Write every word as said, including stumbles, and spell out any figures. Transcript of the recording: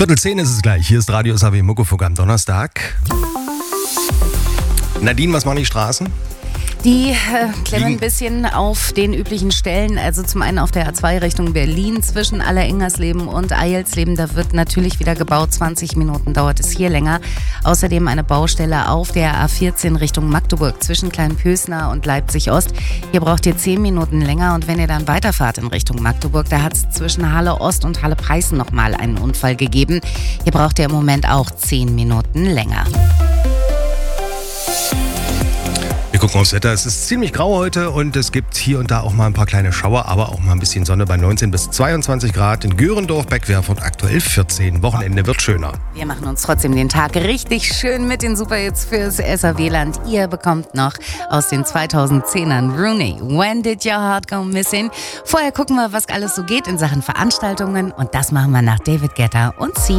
Viertel zehn ist es gleich. Hier ist Radio S A W Muckefuck am Donnerstag. Nadine, was machen die Straßen? Die äh, klemmen ein bisschen auf den üblichen Stellen. Also zum einen auf der A zwei Richtung Berlin zwischen Allerengersleben und Eilsleben. Da wird natürlich wieder gebaut. zwanzig Minuten dauert es hier länger. Außerdem eine Baustelle auf der A vierzehn Richtung Magdeburg zwischen Kleinpösner und Leipzig-Ost. Hier braucht ihr zehn Minuten länger. Und wenn ihr dann weiterfahrt in Richtung Magdeburg, da hat es zwischen Halle-Ost und Halle-Preißen nochmal einen Unfall gegeben. Hier braucht ihr im Moment auch zehn Minuten länger. Wir gucken aufs Wetter. Es ist ziemlich grau heute und es gibt hier und da auch mal ein paar kleine Schauer, aber auch mal ein bisschen Sonne bei neunzehn bis zweiundzwanzig Grad. In Görendorf, Beckwerfurt aktuell vierzehn. Wochenende wird schöner. Wir machen uns trotzdem den Tag richtig schön mit den Superhits fürs S A W-Land. Ihr bekommt noch aus den zweitausendzehnern Rooney, When Did Your Heart Go Missing? Vorher gucken wir, was alles so geht in Sachen Veranstaltungen und das machen wir nach David Guetta und Sia.